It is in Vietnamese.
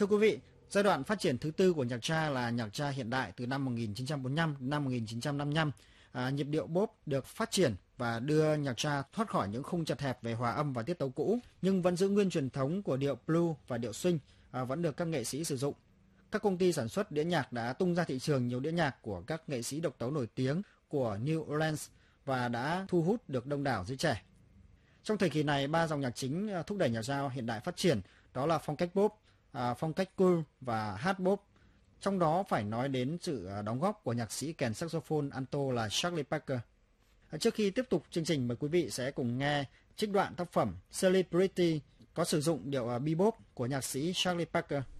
Thưa quý vị, giai đoạn phát triển thứ tư của nhạc jazz là nhạc jazz hiện đại từ năm 1945 đến năm 1955. Nhịp điệu bop được phát triển và đưa nhạc jazz thoát khỏi những khung chật hẹp về hòa âm và tiết tấu cũ, nhưng vẫn giữ nguyên truyền thống của điệu blues và điệu swing vẫn được các nghệ sĩ sử dụng. Các công ty sản xuất đĩa nhạc đã tung ra thị trường nhiều đĩa nhạc của các nghệ sĩ độc tấu nổi tiếng của New Orleans và đã thu hút được đông đảo giới trẻ. Trong thời kỳ này, ba dòng nhạc chính thúc đẩy nhạc jazz hiện đại phát triển, đó là phong cách pop, phong cách cool và hard bop. Trong đó phải nói đến sự đóng góp của nhạc sĩ kèn saxophone alto là Charlie Parker. Trước khi tiếp tục chương trình, mời quý vị sẽ cùng nghe trích đoạn tác phẩm Celebrity có sử dụng điệu bebop của nhạc sĩ Charlie Parker.